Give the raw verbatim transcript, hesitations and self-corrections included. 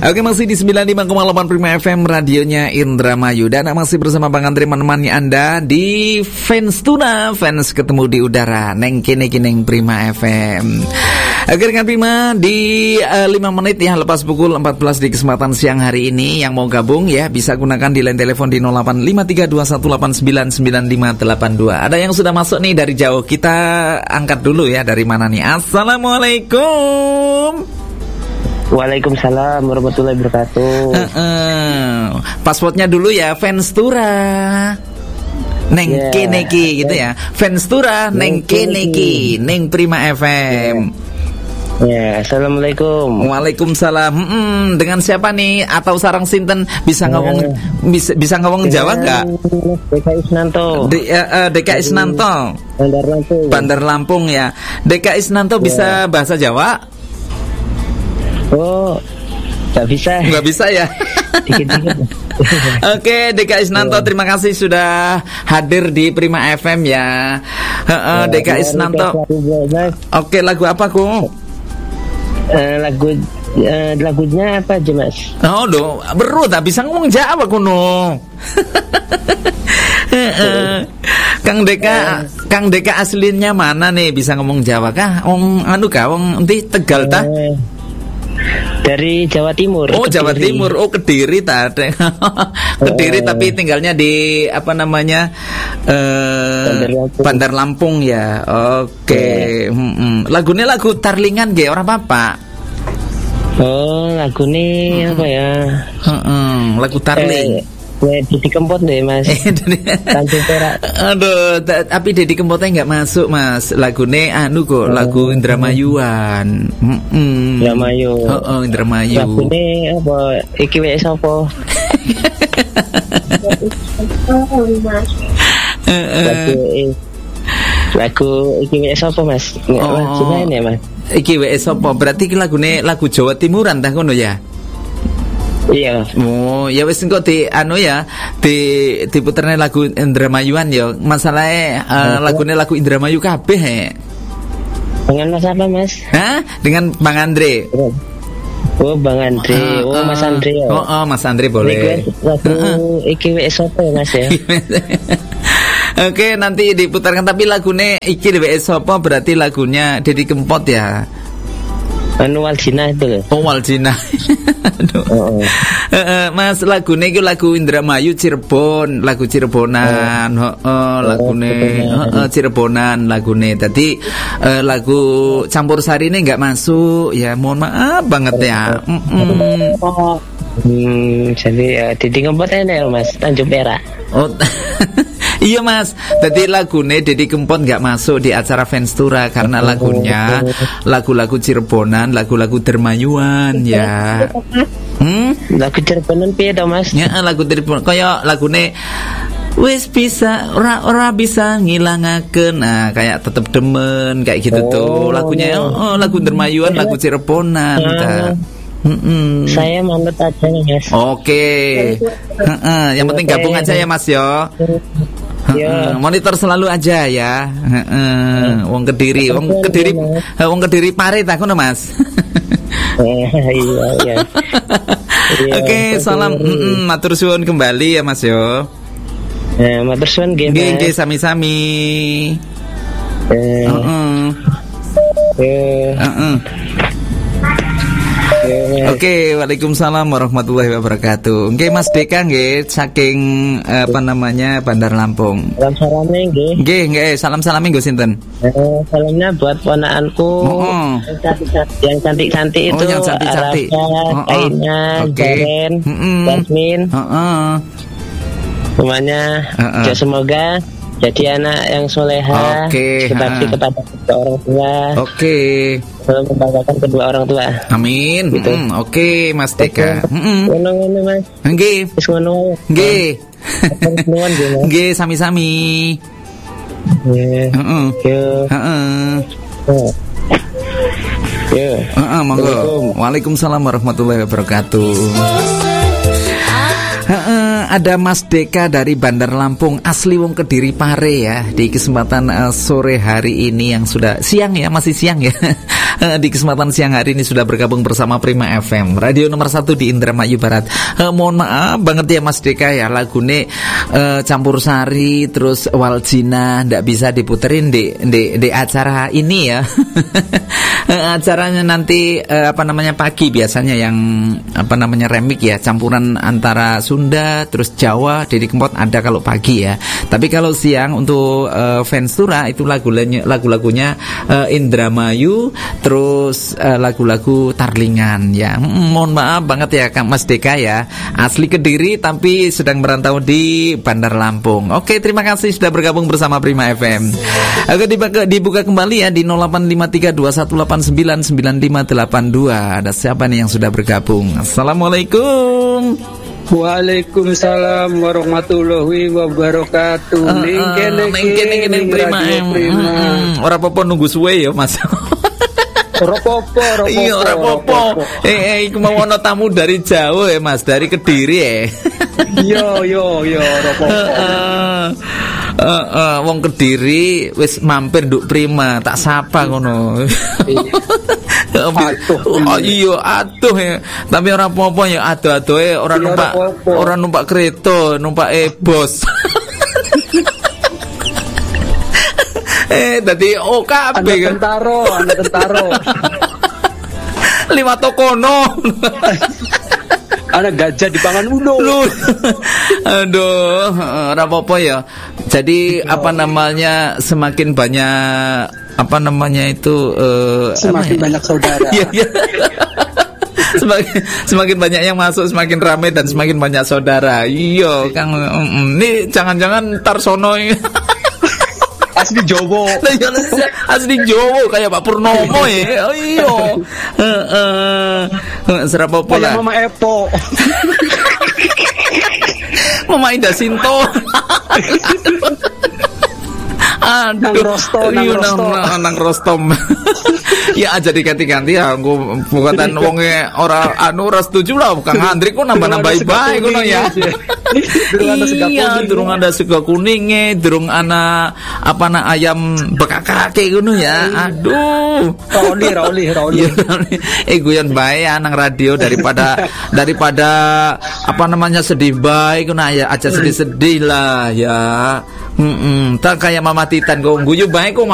Oke, masih di sembilan puluh lima koma delapan Prima F M, radionya Indramayu. Dan masih bersama Bang Andre menemani Anda di Fans Tuna, fans ketemu di udara neng kene neng Prima F M. Oke, dengan Prima di uh, lima menit ya lepas pukul empat belas di kesempatan siang hari ini. Yang mau gabung ya bisa gunakan di line telepon di nol delapan lima tiga dua satu delapan sembilan sembilan lima delapan dua. Ada yang sudah masuk nih dari jauh. Kita angkat dulu ya, dari mana nih? Assalamualaikum. Waalaikumsalam warahmatullahi wabarakatuh. uh, uh, Passwordnya dulu ya, Fans Tura neng yeah. Keneki gitu ya. Fans Tura neng Keneki neng Prima F M. Ya, yeah. Assalamualaikum. Waalaikumsalam. Hmm, dengan siapa nih? Atau sarang sinten? Bisa ngomong yeah. bisa bisa ngomong Jawa nggak? D K Isnanto. D, uh, uh, D K Isnanto. Bandar Lampung. Bandar Lampung ya. D K Isnanto yeah. Bisa bahasa Jawa? Oh, nggak bisa. Nggak bisa ya. Dikit-dikit. Oke, D K Isnanto, terima kasih sudah hadir di Prima F M ya. Uh, uh, D K Isnanto. Oke, lagu apa ku? Uh, lagu uh, lagunya apa aja mas? Oh, do, beru tak bisa ngomong Jawa kuno. Kang Deka, Kang Deka aslinya mana nih? Bisa ngomong Jawa kah? Wong anu kah? Wong enti Tegal tah? Dari Jawa Timur. Oh, Kediri. Jawa Timur. Oh, Kediri tadi. Kediri uh, tapi tinggalnya di apa namanya? Uh, Bandar Lampung. Bandar Lampung ya. Oke. Okay. Yeah. Hmm, lagunya lagu Tarlingan ge ora apa-apa. Oh, lagu ini hmm. apa ya? Heeh, lagu Tarling. Eh. Ya, Didi Kempot deh mas. Tanjung Perak. Aduh, tapi Didi Kempotnya nggak masuk mas. Lagunya anu kok, lagu Indramayuan. Mm-mm. Indramayu. Oh, oh Indramayu. Lagunya apa? Iki W S apa? Lagu lagu Iki W S apa mas? Oh, Cinain ya mas. Iki W S apa? Berarti lagunya lagu Jawa Timuran tak ngono ya? Iya. Oh, ya wis engko di anu ya, di diputerne lagu Indramayuan ya. Masalahnya uh, lagune lagu Indramayu kabeh he. Dengan Mas apa, Mas? Hah? Dengan Bang Andre. Oh, Bang Andre. Uh, oh, Mas Andre. Ya. Oh, oh, Mas Andre boleh. Lagu uh, iki W S apa ya, Mas ya? Oke, nanti diputarkan, tapi lagune iki W S apa berarti lagunya Didi Kempot ya. Anu Waljina itu. Oh, Waljina. Aduh. Oh, oh. Uh, mas lagune iku lagu Indramayu Cirebon, lagu Cirebonan. Heeh, oh, oh, lagune heeh oh, Cirebonan lagune. Dadi uh, lagu campur sarine enggak masuk. Ya, mohon maaf banget ya. Heeh. Oh. Hmm, jadi ya Didi Kempot enak Mas, Tanjung Perak. Oh. Iya mas, jadi lagune Didi Kempot nggak masuk di acara Fans Tura karena lagunya lagu-lagu Cirebonan, lagu-lagu Dermayuan ya. Hmm? Lagu Cirebonan piye to mas? Ya lagu Cirebon, kayak lagune wis bisa ora ora bisa ngilangaken, nah kayak tetep demen kayak gitu oh. Tuh lagunya, oh lagu Dermayuan, lagu Cirebonan. Uh. Mm-mm. Saya manut aja nih mas. Oke, okay. Yang penting gabung aja ya mas yo. Ya. Monitor selalu aja ya. Heeh. Wong Kediri, wong Kediri, wong Kediri Pare ta ngono mas. Iya iya. Oke, salam heeh matur suwun kembali ya mas yo. Eh matur suwun nggih. Nggih nggih sami-sami. Eh. Heeh. Eh. Heeh. Oke, waalaikumsalam warahmatullahi wabarakatuh. Nggih Mas Deka nggih saking apa namanya Bandar Lampung. Salam salame nggih. Nggih, nggih, salam salame nggo sinten? Eh, salamnya buat ponakanku oh, oh. yang cantik-cantik itu. Oh, yang cantik-cantik. Arafah, oh, Aina, Jaren, Jasmine. Heeh. Semuanya ya semoga jadi anak yang soleha, okay, berbakti kepada kedua orang tua. Oke. Okay. Selalu membanggakan kedua orang tua. Amin. Gitu. Mm, Oke, okay, Mas Deka. Ngono-ngono Mas. Nggih. Wis ngono. Nggih. Nggih, sami-sami. Nggih. Heeh. Heeh. Ya. Heeh, monggo. Waalaikumsalam warahmatullahi wabarakatuh. Heeh, ada Mas Deka dari Bandar Lampung, asli wong Kediri Pare ya. Di kesempatan uh, sore hari ini yang sudah siang ya, masih siang ya. uh, di kesempatan siang hari ini sudah bergabung bersama Prima F M, radio nomor satu di Indramayu Barat. uh, Mohon maaf banget ya Mas Deka ya, lagune uh, campur sari terus Waljina ndak bisa diputerin di, di, di acara ini ya. Acaranya nanti uh, apa namanya pagi biasanya yang apa namanya remik ya, campuran antara Sunda terus Jawa, Didi Kempot ada kalau pagi ya. Tapi kalau siang untuk uh, Fenstura itu lagu-lagunya lagu-lagunya uh, Indramayu terus uh, lagu-lagu Tarlingan ya. Hmm, mohon maaf banget ya Kang Mas Deka ya. Asli Kediri tapi sedang merantau di Bandar Lampung. Oke, terima kasih sudah bergabung bersama Prima F M. Agar dibuka, dibuka kembali ya di nol delapan lima tiga dua satu delapan sembilan sembilan lima delapan dua. Ada siapa nih yang sudah bergabung? Assalamualaikum. Waalaikumsalam warahmatullahi wabarakatuh. Nengkene Prima Prima. Ora apa-apa nunggu suwe ya Mas. Ora apa-apa, ora apa-apa. Iya, ora apa-apa. Eh, eh iku mau ono tamu dari Jawa ya Mas, dari Kediri ya. Yo yo yo, ora apa-apa. Uh, uh, wong Kediri wis mampir nduk Prima, tak sapa ngono. Atuh. Oh, iya, atuh ya. Tapi ora apa-apa ya, aduh-aduhe ora numpak ora numpak kereta, numpak e-bos. eh, dadi oh kabeh kan. Tentara, anak tentara. Lima tokono. Ada gajah di pangan uno. Aduh, ora apa-apa ya. Jadi apa namanya semakin banyak apa namanya itu uh, semakin ya? banyak saudara. Iya, iya. semakin semakin banyak yang masuk semakin ramai dan semakin banyak saudara. Iya, Kang. Ini jangan-jangan Tarsono asli Jowo. Asli Jowo kayak Pak Purnomo ya. Oh iya. Heeh. Serapa pola. Kayak Mama Epo. Mama Indah Sinto. Aduh, nang rosto, nang iya, rosto, nang, nang rostom. Ya aja diganti-ganti ya, aku bukan wonge ora anu ora setuju lah, Kang Andri ku nambah-nambah bae ngono ya. Durung ada sega iya, kuning. durung ada sega kuninge, durung ana apa na ayam bekakake ngono ya. Aduh. Rauli, Rauli, Rauli. Eh guyon bae ya nang radio daripada daripada apa namanya sedih bae ngono ya, aja sedih-sedih lah ya. Heeh, tak kayak Mama Titan go guyu bae kok